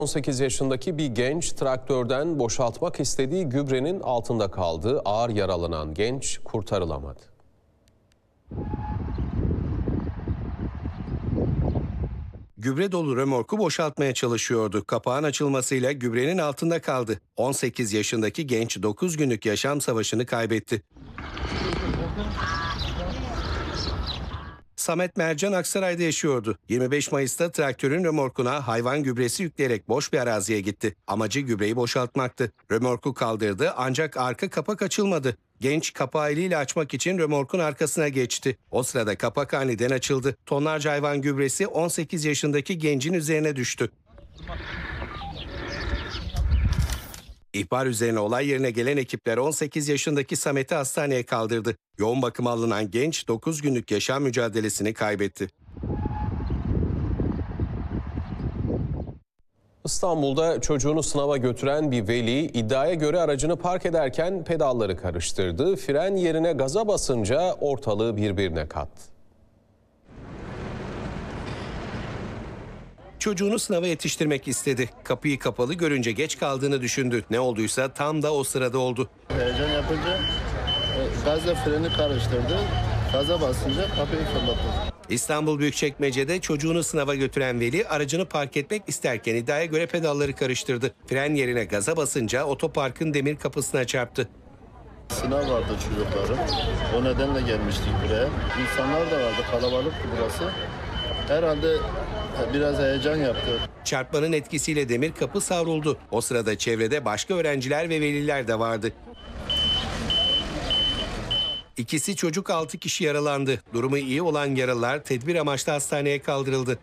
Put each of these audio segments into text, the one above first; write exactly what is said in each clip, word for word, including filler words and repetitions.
on sekiz yaşındaki bir genç traktörden boşaltmak istediği gübrenin altında kaldı. Ağır yaralanan genç kurtarılamadı. Gübre dolu römorku boşaltmaya çalışıyordu. Kapağın açılmasıyla gübrenin altında kaldı. on sekiz yaşındaki genç dokuz günlük yaşam savaşını kaybetti. Samet Mercan Aksaray'da yaşıyordu. yirmi beş Mayıs'ta traktörün römorkuna hayvan gübresi yükleyerek boş bir araziye gitti. Amacı gübreyi boşaltmaktı. Römorku kaldırdı ancak arka kapak açılmadı. Genç kapağı eliyle açmak için römorkun arkasına geçti. O sırada kapak aniden açıldı. Tonlarca hayvan gübresi on sekiz yaşındaki gencin üzerine düştü. İhbar üzerine olay yerine gelen ekipler on sekiz yaşındaki Samet'i hastaneye kaldırdı. Yoğun bakıma alınan genç dokuz günlük yaşam mücadelesini kaybetti. İstanbul'da çocuğunu sınava götüren bir veli iddiaya göre aracını park ederken pedalları karıştırdı. Fren yerine gaza basınca ortalığı birbirine kattı. Çocuğunu sınava yetiştirmek istedi. Kapıyı kapalı görünce geç kaldığını düşündü. Ne olduysa tam da o sırada oldu. Heyecan yapınca e, gazla freni karıştırdı. Gaza basınca kapıyı fırlattı. İstanbul Büyükçekmece'de çocuğunu sınava götüren veli aracını park etmek isterken iddiaya göre pedalları karıştırdı. Fren yerine gaza basınca otoparkın demir kapısına çarptı. Sınav vardı çocukların. O nedenle gelmiştik buraya. İnsanlar da vardı. Kalabalıktı burası. Herhalde biraz heyecan yaptı. Çarpmanın etkisiyle demir kapı savruldu. O sırada çevrede başka öğrenciler ve veliler de vardı. İkisi çocuk, altı kişi yaralandı. Durumu iyi olan yaralılar tedbir amaçlı hastaneye kaldırıldı.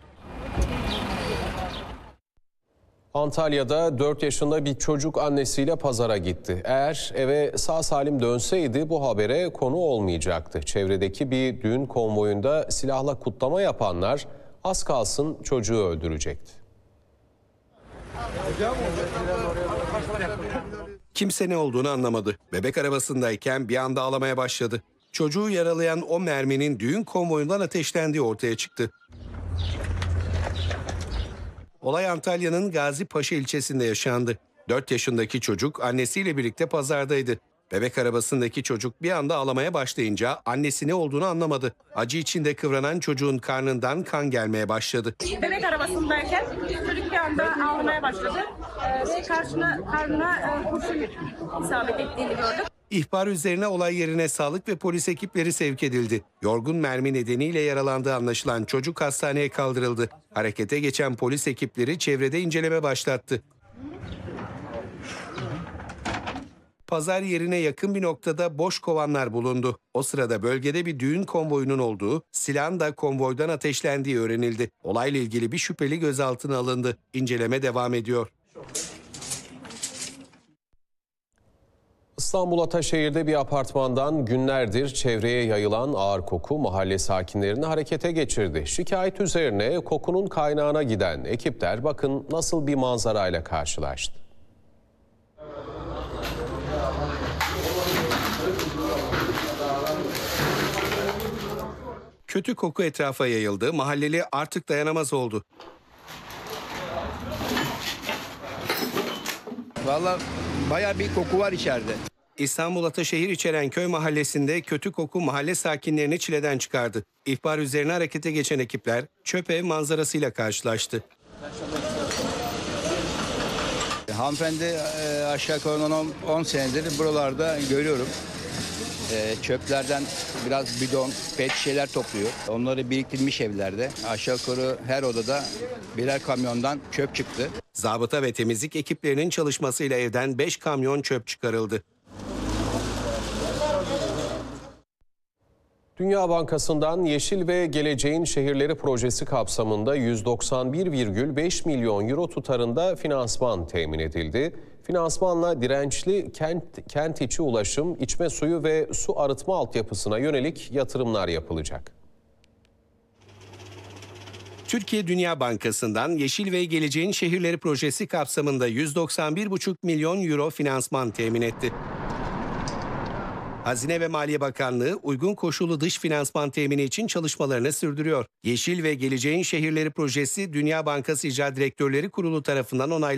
Antalya'da dört yaşında bir çocuk annesiyle pazara gitti. Eğer eve sağ salim dönseydi bu habere konu olmayacaktı. Çevredeki bir düğün konvoyunda silahla kutlama yapanlar az kalsın çocuğu öldürecekti. Kimse ne olduğunu anlamadı. Bebek arabasındayken bir anda ağlamaya başladı. Çocuğu yaralayan o merminin düğün konvoyundan ateşlendiği ortaya çıktı. Olay Antalya'nın Gazipaşa ilçesinde yaşandı. dört yaşındaki çocuk annesiyle birlikte pazardaydı. Bebek arabasındaki çocuk bir anda ağlamaya başlayınca annesi ne olduğunu anlamadı. Acı içinde kıvranan çocuğun karnından kan gelmeye başladı. Bebek arabasındayken çocuk bir anda ağlamaya başladı ee, ve karşına, karnına e, kurşun isabet ettiğini gördük. İhbar üzerine olay yerine sağlık ve polis ekipleri sevk edildi. Yorgun mermi nedeniyle yaralandığı anlaşılan çocuk hastaneye kaldırıldı. Harekete geçen polis ekipleri çevrede inceleme başlattı. Pazar yerine yakın bir noktada boş kovanlar bulundu. O sırada bölgede bir düğün konvoyunun olduğu, silahın da konvoydan ateşlendiği öğrenildi. Olayla ilgili bir şüpheli gözaltına alındı. İnceleme devam ediyor. İstanbul Ataşehir'de bir apartmandan günlerdir çevreye yayılan ağır koku mahalle sakinlerini harekete geçirdi. Şikayet üzerine kokunun kaynağına giden ekipler bakın nasıl bir manzarayla karşılaştı. Kötü koku etrafa yayıldı, mahalleli artık dayanamaz oldu. Vallahi bayağı bir koku var içeride. İstanbul Ataşehir İçerenköy mahallesinde kötü koku mahalle sakinlerini çileden çıkardı. İhbar üzerine harekete geçen ekipler çöp ev manzarasıyla karşılaştı. Hanımefendi e, aşağı yukarı on senedir buralarda görüyorum. E, çöplerden biraz bidon, pet şeyler topluyor. Onları biriktirmiş evlerde. Aşağı yukarı her odada birer kamyondan çöp çıktı. Zabıta ve temizlik ekiplerinin çalışmasıyla evden beş kamyon çöp çıkarıldı. Dünya Bankası'ndan Yeşil ve Geleceğin Şehirleri projesi kapsamında yüz doksan bir virgül beş milyon euro tutarında finansman temin edildi. Finansmanla dirençli kent, kent içi ulaşım, içme suyu ve su arıtma altyapısına yönelik yatırımlar yapılacak. Türkiye Dünya Bankası'ndan Yeşil ve Geleceğin Şehirleri projesi kapsamında yüz doksan bir virgül beş milyon euro finansman temin etti. Hazine ve Maliye Bakanlığı uygun koşullu dış finansman temini için çalışmalarını sürdürüyor. Yeşil ve Geleceğin Şehirleri projesi Dünya Bankası İcra Direktörleri Kurulu tarafından onaylandı.